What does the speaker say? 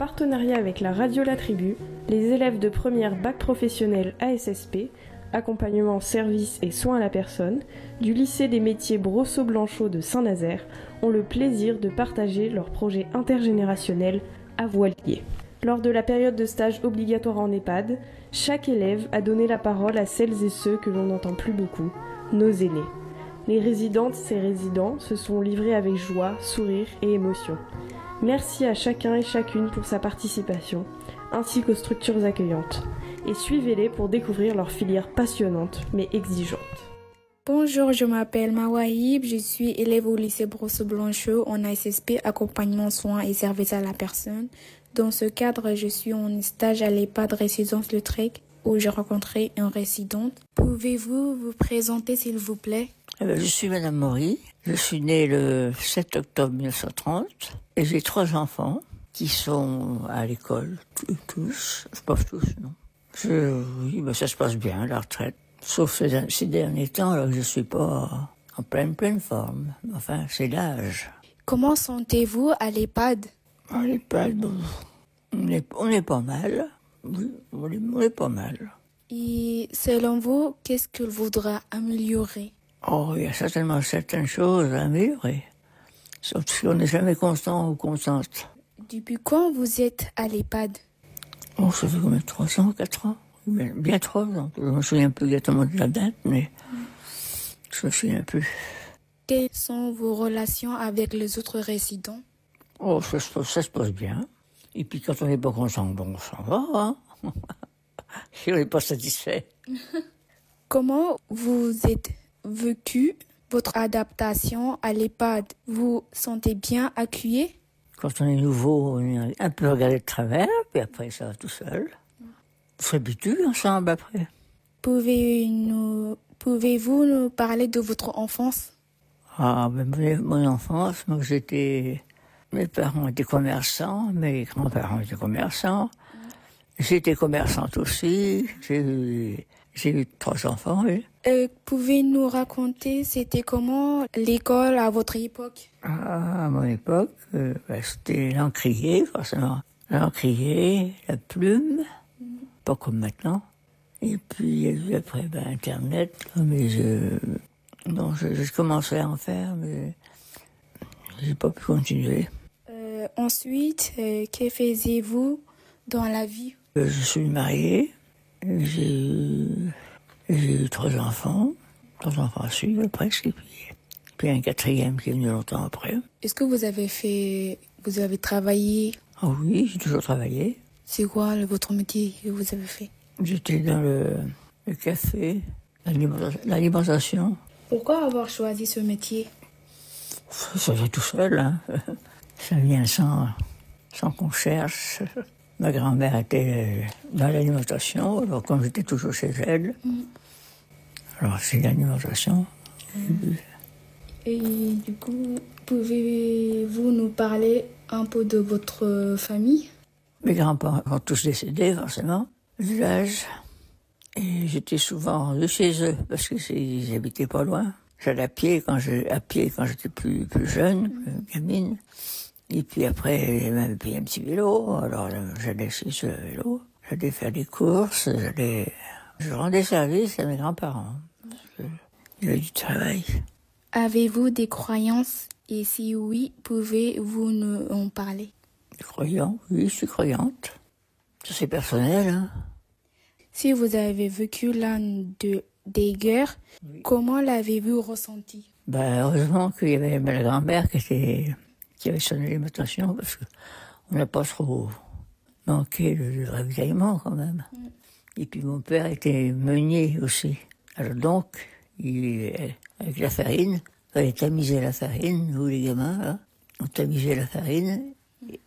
partenariat avec la radio La Tribu, les élèves de première bac professionnel ASSP, accompagnement, service et soins à la personne, du lycée des métiers Brosseau-Blanchot de Saint-Nazaire ont le plaisir de partager leur projet intergénérationnel à Voilier. Lors de la période de stage obligatoire en EHPAD, chaque élève a donné la parole à celles et ceux que l'on n'entend plus beaucoup, nos aînés. Les résidentes et résidents se sont livrés avec joie, sourire et émotion. Merci à chacun et chacune pour sa participation, ainsi qu'aux structures accueillantes. Et suivez-les pour découvrir leur filière passionnante mais exigeante. Bonjour, je m'appelle Mawahib, je suis élève au lycée Brosseau-Blanchot en ASSP, accompagnement, soins et services à la personne. Dans ce cadre, je suis en stage à l'EHPAD Résidence Le Trec, où j'ai rencontré une résidente. Pouvez-vous vous présenter, s'il vous plaît? Je suis Madame Maury, je suis née le 7 octobre 1930 et j'ai 3 enfants qui sont à l'école, tous, pas tous, non. Oui, ça se passe bien, la retraite, sauf ces derniers temps, alors que je suis pas en pleine forme, enfin c'est l'âge. Comment sentez-vous à l'EHPAD? À l'EHPAD, on est pas mal, oui, on est pas mal. Et selon vous, qu'est-ce qu'il faudra améliorer? Oh, il y a certainement certaines choses à améliorer. Sauf qu'on n'est jamais constant ou constante. Depuis quand vous êtes à l'EHPAD? Oh, ça fait combien? 3 ans, 4 ans? Bien 3 ans. Je ne me souviens plus exactement de la date, mais je me souviens plus. Quelles sont vos relations avec les autres résidents? Oh, ça se passe bien. Et puis quand on n'est pas content, bon, ça va, hein. Si on n'est pas satisfait. Comment vous êtes vécu votre adaptation à l'EHPAD? Vous sentez bien accueilli? Quand on est nouveau, on est un peu regardé de travers, puis après ça va tout seul. On s'habitue ensemble après. Pouvez-vous nous parler de votre enfance? Ah, mon enfance, moi mes parents étaient commerçants, mes grands-parents étaient commerçants. J'étais commerçante aussi, j'ai eu 3 enfants, oui. Pouvez-vous nous raconter, c'était comment l'école à votre époque? À mon époque, c'était l'encrier, forcément. L'encrier, la plume, pas comme maintenant. Et puis, il y a eu après, Internet, mais je commençais à en faire, mais j'ai pas pu continuer. Ensuite, que faisiez-vous dans la vie? Je suis marié, j'ai eu 3 enfants à suivre presque, et puis un 4e qui est venu longtemps après. Est-ce que vous avez travaillé? Ah oui, j'ai toujours travaillé. C'est quoi votre métier que vous avez fait? J'étais dans le café, l'alimentation. Pourquoi avoir choisi ce métier? Ça vient tout seul, hein. Ça vient sans qu'on cherche. Ma grand-mère était dans l'alimentation, alors comme j'étais toujours chez elle, alors c'est l'alimentation. Et du coup, pouvez-vous nous parler un peu de votre famille? Mes grands-parents sont tous décédés, forcément, du village. Et j'étais souvent de chez eux, parce qu'ils habitaient pas loin. J'allais à pied quand j'étais plus jeune, gamine. Et puis après, j'ai même payé un petit vélo, alors j'allais sur le vélo, j'allais faire des courses, je rendais service à mes grands-parents, parce qu'il y avait du travail. Avez-vous des croyances? Et si oui, pouvez-vous nous en parler? Croyant? Oui, je suis croyante. Ça, c'est personnel, hein. Si vous avez vécu l'un des guerres, oui. Comment l'avez-vous ressenti? Heureusement qu'il y avait ma grand-mère qui avait son alimentation, parce qu'on n'a pas trop manqué de ravitaillement quand même. Et puis mon père était meunier aussi. Alors donc, avec la farine, il fallait tamiser la farine, nous les gamins, là, on tamisait la farine,